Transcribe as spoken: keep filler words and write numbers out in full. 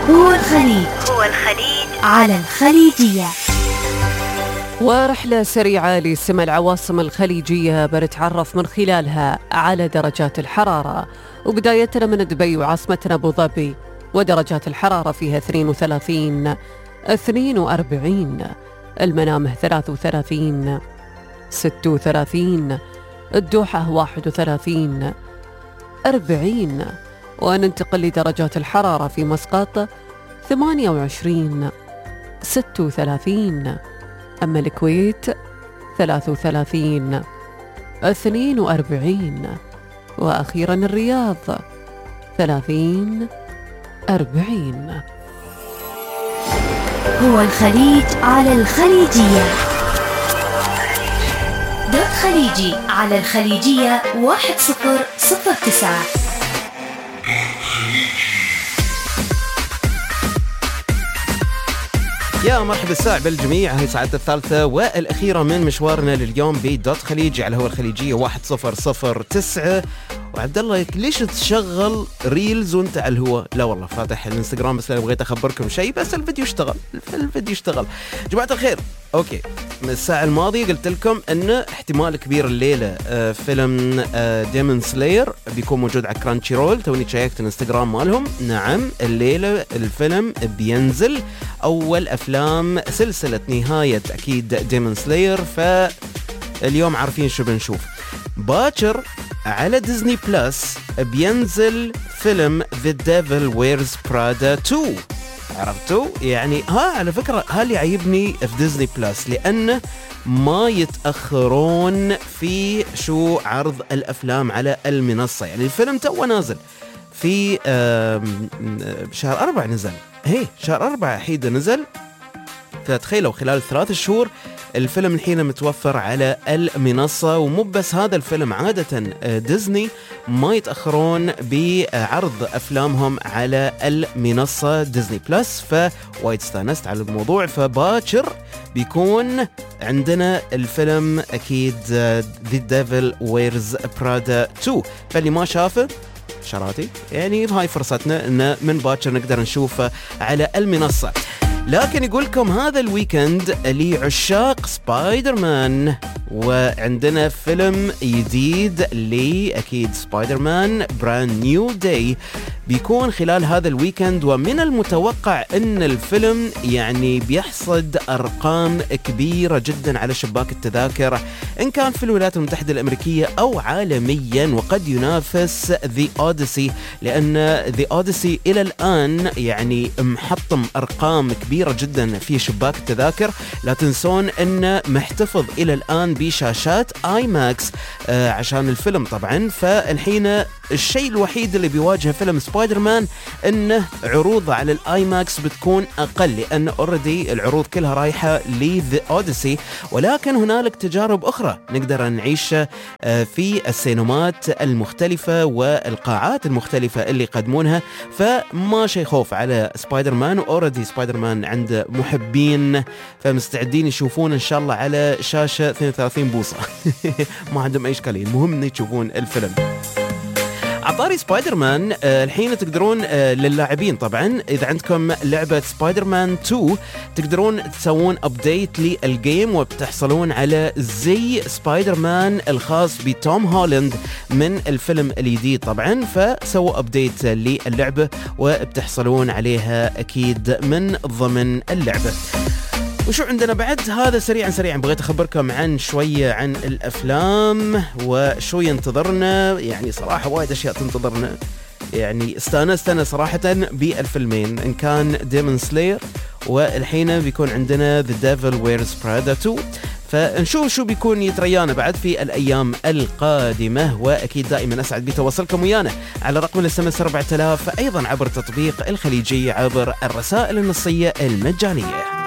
هو الخليج هو الخليج على الخليجية. ورحلة سريعة لسمع العواصم الخليجية بنتعرف من خلالها على درجات الحرارة، وبدايتنا من دبي وعاصمتنا أبو ظبي، ودرجات الحرارة فيها اثنين وثلاثين اثنين وأربعين، المنامة ثلاثة وثلاثين ستة وثلاثين، الدوحة واحد وثلاثين أربعين، وننتقل لدرجات الحرارة في مسقط ثمانية وعشرين ستة وثلاثين، أما الكويت ثلاثة وثلاثين اثنين وأربعين، وأخيرا الرياض ثلاثين أربعين. هو الخليج على الخليجية. دوت خليجي على الخليجية واحد صفر صفر تسعة. يا مرحبا الساعة بالجميع، هي ساعتنا الثالثة والأخيرة من مشوارنا لليوم بدوت خليجي على هو الخليجية واحد صفر صفر تسعة. وعبد الله ليش تشغل ريلز وانت على الهواء؟ لا والله فاتح الانستغرام بس لأنا بغيت أخبركم شيء، بس الفيديو اشتغل الفيديو اشتغل جماعة الخير. أوكي، من الساعة الماضية قلت لكم أن احتمال كبير الليلة آه فيلم آه ديمون سلاير بيكون موجود على كرانشي رول. توني شيكت الانستغرام مالهم، نعم الليلة الفيلم بينزل، أول أفلام سلسلة نهاية أكيد ديمون سلاير، فاليوم عارفين شو بنشوف. باكر على ديزني بلس بينزل فيلم The Devil Wears Prada تو، عرفتوا؟ يعني ها على فكرة ها اللي عيبني في ديزني بلس، لأنه ما يتأخرون في شو عرض الأفلام على المنصة. يعني الفيلم تو نازل في شهر أربع، نزل هي شهر أربع حيدا نزل، فتخيلوا خلال ثلاث شهور الفيلم الحين متوفر على المنصة. ومو بس هذا الفيلم، عادة ديزني ما يتأخرون بعرض أفلامهم على المنصة ديزني بلس، فوايد استانست على الموضوع. فباكر بيكون عندنا الفيلم أكيد The Devil Wears Prada تو، فاللي ما شافه شراتي يعني هاي فرصتنا إن من باكر نقدر نشوفه على المنصة. لكن يقولكم هذا الويكند لعشاق سبايدر مان، وعندنا فيلم جديد لأكيد سبايدر مان براند نيو داي بيكون خلال هذا الويكند، ومن المتوقع أن الفيلم يعني بيحصد أرقام كبيرة جدا على شباك التذاكر، إن كان في الولايات المتحدة الأمريكية أو عالميا، وقد ينافس The Odyssey، لأن The Odyssey إلى الآن يعني محطم أرقام كبيرة جدا في شباك التذاكر. لا تنسون أنه محتفظ إلى الآن بشاشات آي ماكس آه عشان الفيلم طبعا. فالحين الشيء الوحيد اللي بيواجهه فيلم سبايدر مان انه عروضه على الاي ماكس بتكون اقل، لان اوريدي العروض كلها رايحه لذا اوديسي، ولكن هنالك تجارب اخرى نقدر نعيشها في السينمات المختلفه والقاعات المختلفه اللي يقدمونها. فما شيء خوف على سبايدر مان، واوريدي سبايدر مان عنده محبين فمستعدين يشوفون ان شاء الله على شاشه اثنين وثلاثين بوصه ما عندهم اي اشكاليه، المهم ان يشوفون الفيلم. عطاري سبايدر مان آه الحين تقدرون آه للاعبين طبعا، إذا عندكم لعبة سبايدر مان تو تقدرون تسوون أبديت للجيم وبتحصلون على زي سبايدر مان الخاص بتوم هولاند من الفيلم الجديد طبعا. فسووا أبديت للعبة وبتحصلون عليها أكيد من ضمن اللعبة. وشو عندنا بعد؟ هذا سريعا سريعا بغيت أخبركم عن شوية عن الأفلام وشو ينتظرنا. يعني صراحة وايد أشياء تنتظرنا، يعني استانست أنا صراحة بالفيلمين، إن كان ديمون سلاير والحين بيكون عندنا The Devil Wears Prada تو. فنشوف شو بيكون يتريانا بعد في الأيام القادمة، وأكيد دائما أسعد بتواصلكم ويانا على رقم الاس ام اس أربعة آلاف، أيضا عبر تطبيق الخليجية عبر الرسائل النصية المجانية.